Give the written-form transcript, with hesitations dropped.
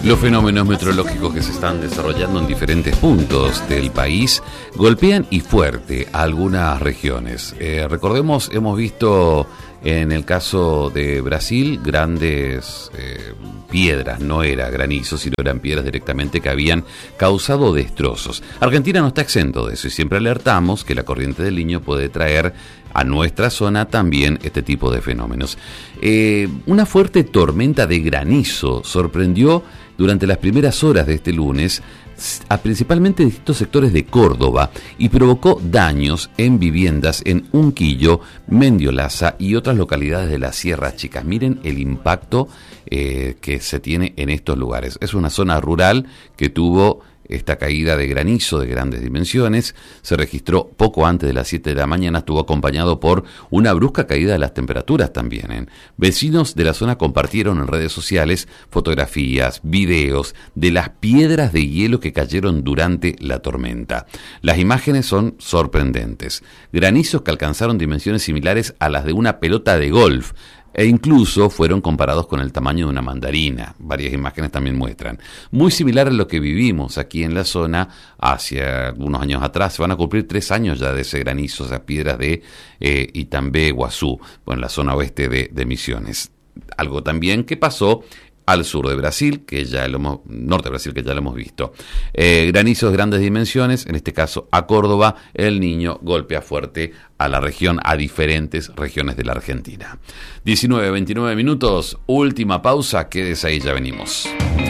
Los fenómenos meteorológicos que se están desarrollando en diferentes puntos del país golpean y fuerte a algunas regiones. Recordemos, hemos visto en el caso de Brasil grandes piedras, no era granizo, sino eran piedras directamente que habían causado destrozos. Argentina no está exento de eso y siempre alertamos que la corriente del Niño puede traer a nuestra zona también este tipo de fenómenos. Una fuerte tormenta de granizo sorprendió durante las primeras horas de este lunes a principalmente distintos sectores de Córdoba y provocó daños en viviendas en Unquillo, Mendiolaza y otras localidades de las Sierras Chicas. Miren el impacto que se tiene en estos lugares. Es una zona rural que tuvo esta caída de granizo de grandes dimensiones. Se registró poco antes de las 7 de la mañana, estuvo acompañado por una brusca caída de las temperaturas también. Vecinos de la zona compartieron en redes sociales fotografías, videos de las piedras de hielo que cayeron durante la tormenta. Las imágenes son sorprendentes. Granizos que alcanzaron dimensiones similares a las de una pelota de golf, e incluso fueron comparados con el tamaño de una mandarina. Varias imágenes también muestran. Muy similar a lo que vivimos aquí en la zona hace unos años atrás. Se van a cumplir 3 años ya de ese granizo, esas piedras de Itambé, Guazú, en la zona oeste de Misiones. Algo también que pasó al sur de Brasil, norte de Brasil, que ya lo hemos visto. Granizos de grandes dimensiones, en este caso a Córdoba. El Niño golpea fuerte a la región, a diferentes regiones de la Argentina. 19:29 minutos, última pausa, quédese ahí, ya venimos.